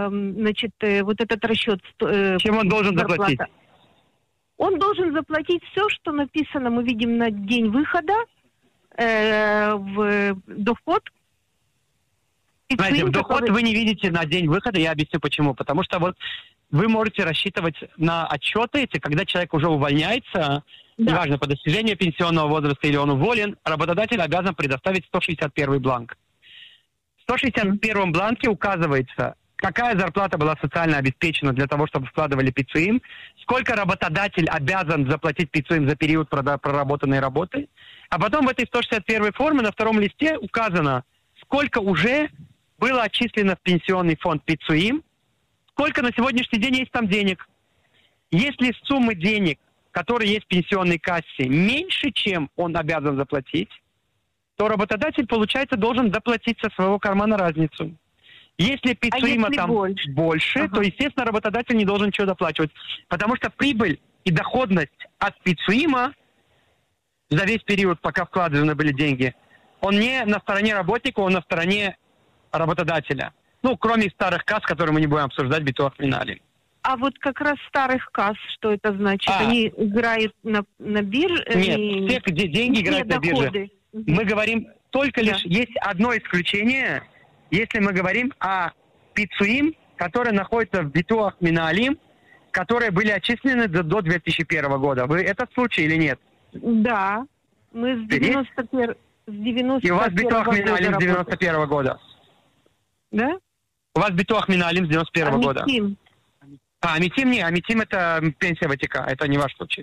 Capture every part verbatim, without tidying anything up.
значит, вот этот расчет... Чем он должен зарплата. заплатить? Он должен заплатить все, что написано, мы видим, на день выхода, э, в доход. Знаете, в доход который... вы не видите на день выхода, я объясню почему. Потому что вот вы можете рассчитывать на отчеты эти, когда человек уже увольняется, да. неважно, по достижению пенсионного возраста или он уволен, работодатель обязан предоставить сто шестьдесят первый бланк. В сто шестьдесят первом бланке указывается, какая зарплата была социально обеспечена для того, чтобы вкладывали ПИЦИИМ, сколько работодатель обязан заплатить ПИЦИИМ за период проработанной работы, а потом в этой сто шестьдесят первой форме на втором листе указано, сколько уже было отчислено в пенсионный фонд ПИЦИИМ, сколько на сегодняшний день есть там денег. Если суммы денег, которые есть в пенсионной кассе, меньше, чем он обязан заплатить, то работодатель, получается, должен доплатить со своего кармана разницу. Если ПИЦИИМа а там больше, больше ага. то, естественно, работодатель не должен ничего доплачивать. Потому что прибыль и доходность от ПИЦИИМа за весь период, пока вкладываны были деньги, он не на стороне работника, он на стороне работодателя. Ну, кроме старых касс, которые мы не будем обсуждать, битуах минали. А вот как раз старых касс, что это значит? А. Они играют на, на бирже? Нет, и... все, где деньги играют на бирже. Угу. Мы говорим только лишь... Да. Есть одно исключение, если мы говорим о ПИЦИИМ, которые находятся в битуах миналим, которые были отчислены до, до две тысячи первого года. Вы этот случай или нет? Да. Мы с девяносто первого... С девяносто и у вас битуах миналим с девяносто первого года. Да? У вас битуах миналим с девяносто первого а года. МИТИМ? А, МИТИМ не, а МИТИМ это пенсия ВТК, это не ваш случай.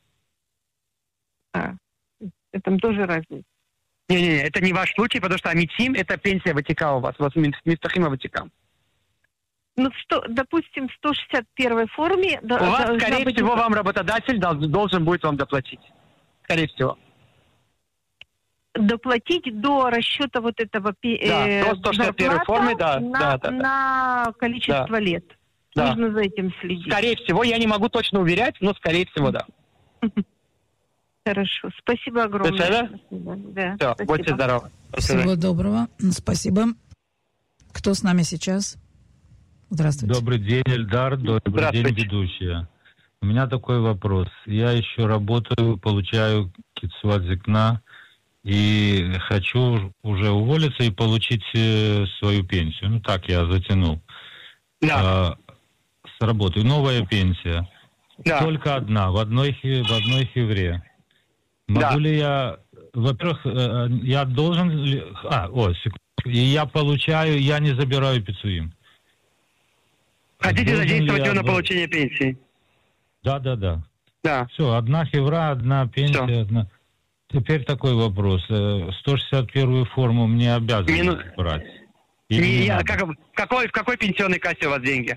А, это тоже разница. Не-не-не, это не ваш случай, потому что МИТИМ это пенсия ВТК у вас, у вас Мифтахима ВТК. Ну, сто, допустим, в сто шестьдесят первой форме... У вас, скорее быть... всего, вам работодатель должен будет вам доплатить. Скорее всего. Доплатить до расчета вот этого да, э, до сто шестьдесят первой формы, да, на, да, да, на да. количество да. лет. Да. Нужно за этим следить. Скорее всего, я не могу точно уверять, но скорее всего, да. Хорошо, спасибо огромное. Спасибо. Да, Все, спасибо. будьте здоровы. Всего доброго, спасибо. Кто с нами сейчас? Здравствуйте. Добрый день, Эльдар, добрый день, ведущая. У меня такой вопрос. Я еще работаю, получаю кицват зикна, и хочу уже уволиться и получить э, свою пенсию. Ну так я затянул. Да. А, с работы. Новая пенсия. Да. Только одна, в одной, в одной хевре. Могу да. ли я... Во-первых, э, я должен... Ли... А, о, секунду. И я получаю, я не забираю ПИЦИИМ. Хотите должен задействовать его я... на получение пенсии? Да, да, да. Да. Все, одна хевра, одна пенсия, Все. одна... Теперь такой вопрос. сто шестьдесят первую форму мне обязаны Мину... брать? Не, не я, как, в, какой, в какой пенсионной кассе у вас деньги?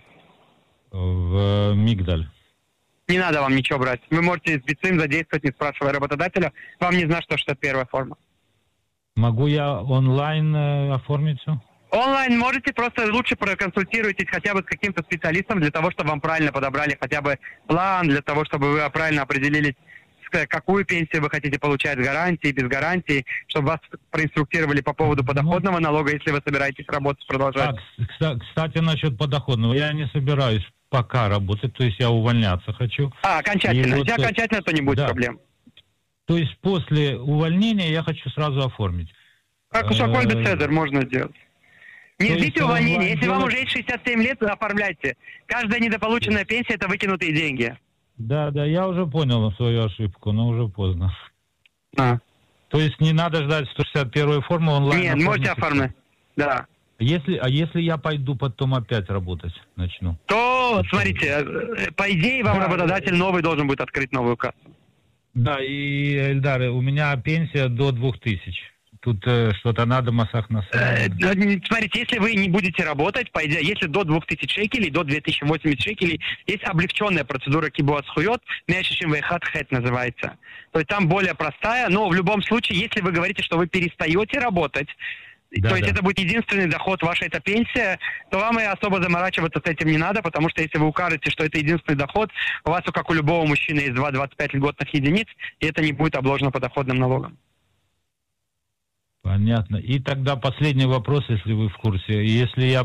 В Мигдаль. Не надо вам ничего брать. Вы можете с ПИЦИИМ задействовать, не спрашивая работодателя. Вам не знать, что сто шестьдесят первая форма. Могу я онлайн э, оформить все? Онлайн можете, просто лучше проконсультируйтесь хотя бы с каким-то специалистом для того, чтобы вам правильно подобрали хотя бы план, для того, чтобы вы правильно определились, какую пенсию вы хотите получать с гарантией, без гарантии, чтобы вас проинструктировали по поводу подоходного налога, если вы собираетесь работать, продолжать. А, кстати, насчет подоходного. Я не собираюсь пока работать, то есть я увольняться хочу. А, окончательно. Вот, если окончательно, то не будет да. проблем. То есть после увольнения я хочу сразу оформить. Как у Шаколь Беседер можно сделать. Не ждите увольнения. Если вам уже есть шестьдесят семь лет, оформляйте. Каждая недополученная пенсия – это выкинутые деньги. Да, да, я уже понял свою ошибку, но уже поздно. А. То есть не надо ждать сто шестьдесят первую форму онлайн? Нет, можете оформить. Да. Если, а если я пойду потом опять работать начну? То, это смотрите, по идее вам да. работодатель новый должен будет открыть новую кассу. Да, и, Эльдар, у меня пенсия до двух тысяч. Тут э, что-то надо, масах на э, Смотрите, если вы не будете работать, по идее, если до двух тысяч шекелей, до две тысячи восемьдесят шекелей, есть облегченная процедура кибуат схуйот, меньше, чем вейхат хэт называется. То есть там более простая, но в любом случае, если вы говорите, что вы перестаете работать, да, то есть да. это будет единственный доход ваша, эта пенсия, то вам и особо заморачиваться с этим не надо, потому что если вы укажете, что это единственный доход, у вас, как у любого мужчины, есть два двадцать пять льготных единиц, и это не будет обложено подоходным налогом. Понятно. И тогда последний вопрос, если вы в курсе. Если я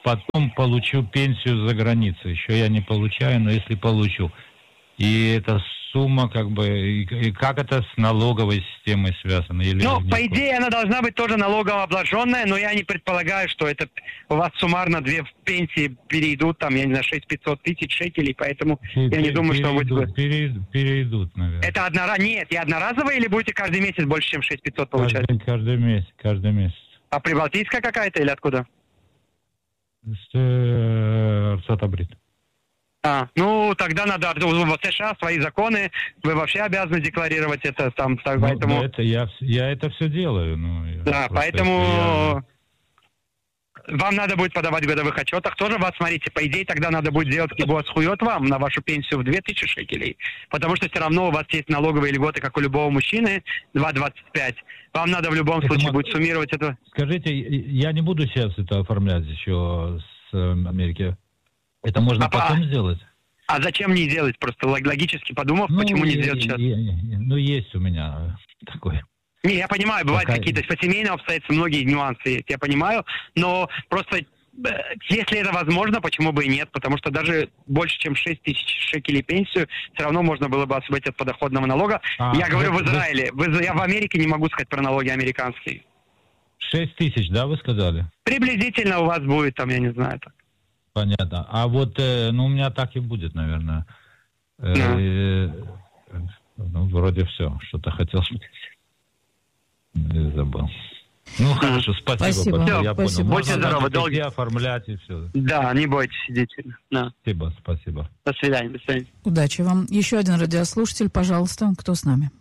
потом получу пенсию за границей. Еще я не получаю, но если получу. И эта сумма, как бы, и, и как это с налоговой системой связано? Или ну, нет? по идее, она должна быть тоже налогово обложенная, но я не предполагаю, что это у вас суммарно две пенсии перейдут, там, я не знаю, шесть пятьсот тысяч шекелей, поэтому Пере, я не думаю, перейдут, что вы... Перейдут, перейдут, наверное. Это одноразово? Нет, и одноразово или будете каждый месяц больше, чем шесть пятьсот получать? Каждый, каждый месяц, каждый месяц. А прибалтийская какая-то или откуда? С э, Арцатабрит. А, ну, тогда надо, в США свои законы, вы вообще обязаны декларировать это там, так, ну, поэтому... Да, это я, я это все делаю. Ну, да, поэтому я... вам надо будет подавать в годовых отчетах, тоже вас, смотрите, по идее, тогда надо будет делать кибуаз хуйот вам на вашу пенсию в две тысячи шекелей, потому что все равно у вас есть налоговые льготы, как у любого мужчины, два двадцать пять. Вам надо в любом это случае м... будет суммировать это. Скажите, я не буду сейчас это оформлять еще с Америки. Это можно а, потом а, сделать? А зачем не делать? Просто логически подумав, ну, почему не сделать сейчас? Я, я, ну, есть у меня такой. Не, я понимаю, бывают Пока... какие-то по семейным обстоятельствам, многие нюансы есть, я понимаю, но просто если это возможно, почему бы и нет? Потому что даже больше, чем шесть тысяч шекелей пенсию, все равно можно было бы освободить от подоходного налога. А, я говорю вы, в Израиле. Вы... Я в Америке не могу сказать про налоги американские. шесть тысяч, да, вы сказали? Приблизительно у вас будет там, я не знаю, так. Понятно. А вот, э, ну, у меня так и будет, наверное. Э, yeah. э, ну, вроде все, что-то хотел сказать. Забыл. Ну, хорошо, спасибо. Спасибо. Все, я спасибо. понял. Будьте здоровы. Долги оформлять и все. Да, не бойтесь, идите. Да. Спасибо, спасибо. До свидания, до свидания. Удачи вам. Еще один радиослушатель, пожалуйста. Кто с нами?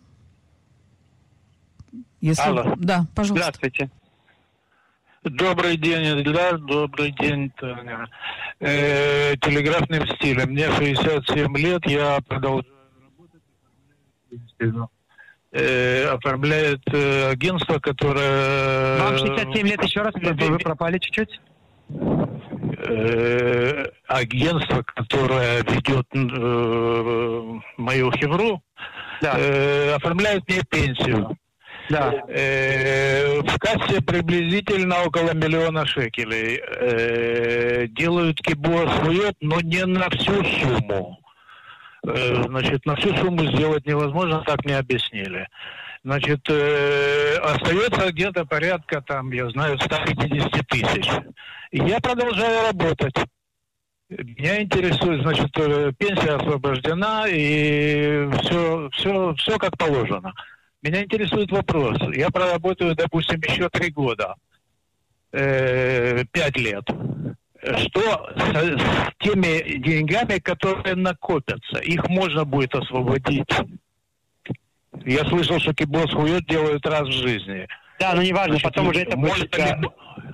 Если... Алло. Да, пожалуйста. Здравствуйте. Добрый день, Эльдар. Добрый день, Таня. Э, телеграфным стилем. Мне шестьдесят семь лет, я продолжаю работать. Э, оформляет э, агентство, которое... Вам шестьдесят семь лет, еще раз, вы пропали чуть-чуть? Э, агентство, которое ведет э, мою хевру, да. э, оформляет мне пенсию. Да. Э, в кассе приблизительно около миллиона шекелей. Э, делают кибуаз хуйот, но не на всю сумму. Э, значит, на всю сумму сделать невозможно, так мне объяснили. Значит, э, остается где-то порядка, там, я знаю, сто пятьдесят тысяч. И я продолжаю работать. Меня интересует, значит, пенсия освобождена, и все, все, все как положено. Меня интересует вопрос. Я проработаю, допустим, еще три года, э, пять лет. Что с, с теми деньгами, которые накопятся? Их можно будет освободить? Я слышал, что кибуаз хуйот делают раз в жизни. Да, но неважно, значит, потом уже это можно будет... Ли,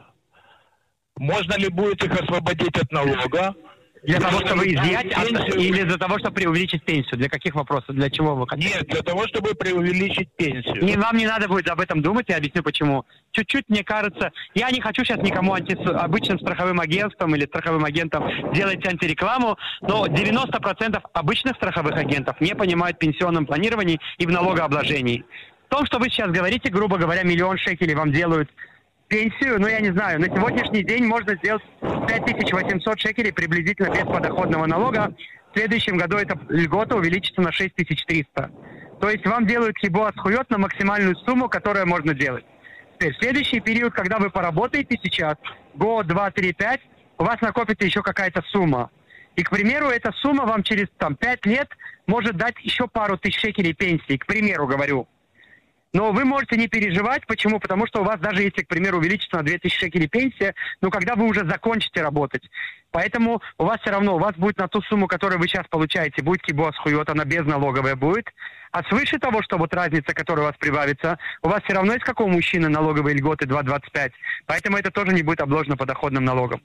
можно ли будет их освободить от налога? Для того, чтобы изъять, от, или для того, чтобы преувеличить пенсию? Для каких вопросов? Для чего вы хотите? Нет, для того, чтобы преувеличить пенсию. Не, вам не надо будет об этом думать, я объясню почему. Чуть-чуть, мне кажется, я не хочу сейчас никому анти... обычным страховым агентствам или страховым агентам делать антирекламу, но девяносто процентов обычных страховых агентов не понимают в пенсионном планировании и в налогообложении. В том, что вы сейчас говорите, грубо говоря, миллион шекелей вам делают пенсию, ну, я не знаю, на сегодняшний день можно сделать пять тысяч восемьсот шекелей приблизительно без подоходного налога. В следующем году эта льгота увеличится на шесть тысяч триста. То есть вам делают кибуаз хуйот на максимальную сумму, которую можно делать. Теперь, в следующий период, когда вы поработаете сейчас, год, два, три, пять, у вас накопится еще какая-то сумма. И, к примеру, эта сумма вам через там, пять лет может дать еще пару тысяч шекелей пенсии, к примеру, говорю. Но вы можете не переживать. Почему? Потому что у вас даже если, к примеру, увеличится на две тысячи шекелей пенсия, но когда вы уже закончите работать. Поэтому у вас все равно, у вас будет на ту сумму, которую вы сейчас получаете, будет кибуаз хуйот, она безналоговая будет. А свыше того, что вот разница, которая у вас прибавится, у вас все равно есть как у мужчины налоговые льготы два двадцать пять. Поэтому это тоже не будет обложено подоходным налогом.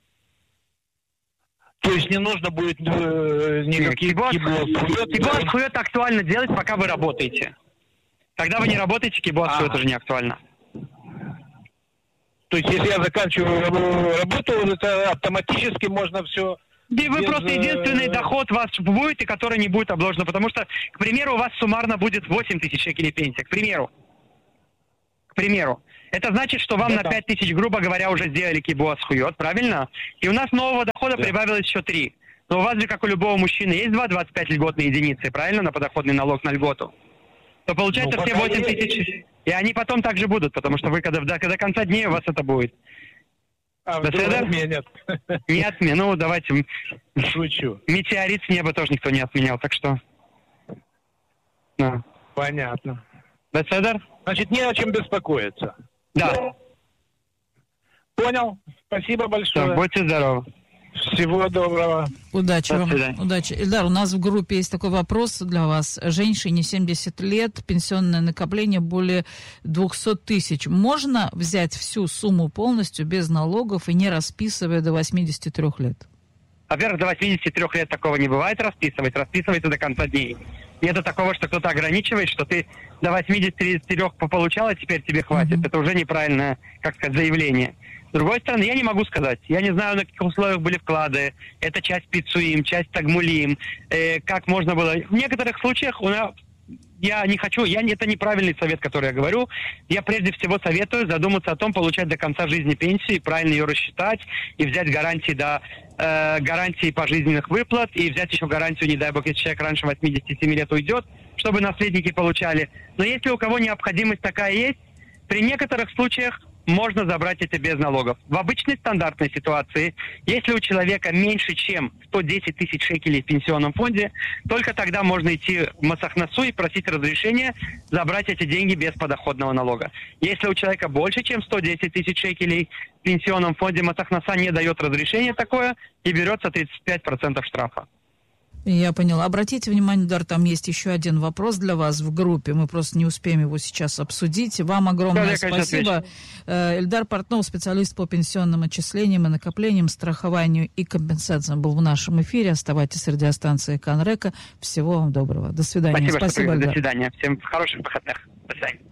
То есть не нужно будет э, никаких кибуаз хуйот? Кибуаз хуйот актуально делать, пока вы работаете. Когда вы не работаете, кибуаз хуйот тоже не актуально. То есть, если я заканчиваю работу, это автоматически можно все... И вы без... просто единственный доход у вас будет, и который не будет обложен. Потому что, к примеру, у вас суммарно будет восемь тысяч шекелей пенсия. К примеру. к примеру. Это значит, что вам Да-да. на пять тысяч, грубо говоря, уже сделали кибуаз хует, правильно? И у нас нового дохода Да. прибавилось еще три. Но у вас же, как у любого мужчины, есть два двадцать пять льготные единицы, правильно, на подоходный налог на льготу? То получается Ну, все пока восемь тысяч. И они потом также будут, потому что вы когда до, до конца дней у вас это будет. А До вдруг свидания. отменят? Не отмен, ну давайте. Шучу. Метеорит с неба тоже никто не отменял, так что. Да. Понятно. Беседер? Значит, не о чем беспокоиться. Да. Понял. Спасибо Все, большое. будьте здоровы. Всего доброго. Удачи До вам. свидания. Удачи. Ильдар, у нас в группе есть такой вопрос для вас. Женщине семьдесят лет, пенсионное накопление более двести тысяч. Можно взять всю сумму полностью без налогов и не расписывая до восьмидесяти трёх лет? Во-первых, до восьмидесяти трёх лет такого не бывает расписывать. Расписывается до конца дней. Нету такого, что кто-то ограничивает, что ты до восьмидесяти трёх получал, а теперь тебе хватит. Mm-hmm. Это уже неправильное, как сказать, заявление. С другой стороны, я не могу сказать. Я не знаю, на каких условиях были вклады. Это часть пиццуим, часть тагмулим. Э, как можно было... В некоторых случаях у нас... Я не хочу, я, это неправильный совет, который я говорю. Я прежде всего советую задуматься о том, получать до конца жизни пенсию, правильно ее рассчитать, и взять гарантии до э, гарантии пожизненных выплат, и взять еще гарантию, не дай бог, если человек раньше восьмидесяти семи лет уйдет, чтобы наследники получали. Но если у кого необходимость такая есть, при некоторых случаях можно забрать это без налогов. В обычной стандартной ситуации, если у человека меньше, чем сто десять тысяч шекелей в пенсионном фонде, только тогда можно идти в Масахнасу и просить разрешения забрать эти деньги без подоходного налога. Если у человека больше, чем сто десять тысяч шекелей в пенсионном фонде, Масахнаса не дает разрешения такое и берется тридцать пять процентов штрафа. Я поняла. Обратите внимание, Ильдар, там есть еще один вопрос для вас в группе. Мы просто не успеем его сейчас обсудить. Вам огромное Да, спасибо. Ильдар Портнов, специалист по пенсионным отчислениям и накоплениям, страхованию и компенсациям, был в нашем эфире. Оставайтесь с радиостанцией Канрека. Всего вам доброго. До свидания. Спасибо, Спасибо, что Ильдар. До свидания. Всем хороших выходных. До свидания.